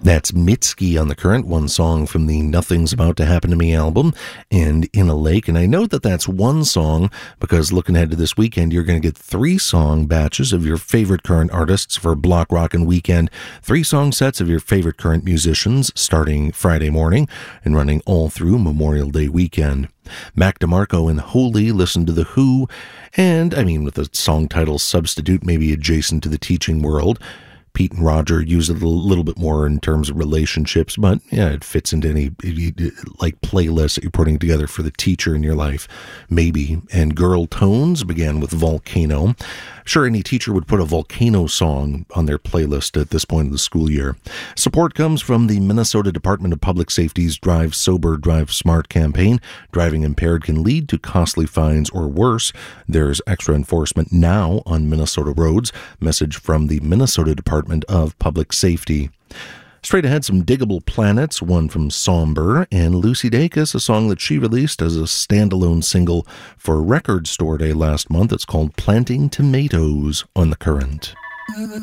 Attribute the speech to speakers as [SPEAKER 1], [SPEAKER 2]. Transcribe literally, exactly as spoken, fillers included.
[SPEAKER 1] That's Mitski on The Current, one song from the Nothing's About to Happen to Me album, and In a Lake. And I know that that's one song because looking ahead to this weekend, you're going to get three song batches of your favorite current artists for Block Rockin' Weekend. Three song sets of your favorite current musicians starting Friday morning and running all through Memorial Day weekend. Mac DeMarco and Holy listen to The Who, and I mean with the song title Substitute, maybe adjacent to the teaching world. Pete and Roger use it a little bit more in terms of relationships, but yeah, it fits into any like playlist that you're putting together for the teacher in your life, maybe. And Girl Tones began with Volcano. I'm sure any teacher would put a Volcano song on their playlist at this point of the school year. Support comes from the Minnesota Department of Public Safety's Drive Sober, Drive Smart campaign. Driving impaired can lead to costly fines or worse. There's extra enforcement now on Minnesota roads. Message from the Minnesota Department of Public Safety. Straight ahead, some Diggable Planets, one from Somber, and Lucy Dacus, a song that she released as a standalone single for Record Store Day last month. It's called Planting Tomatoes on The Current.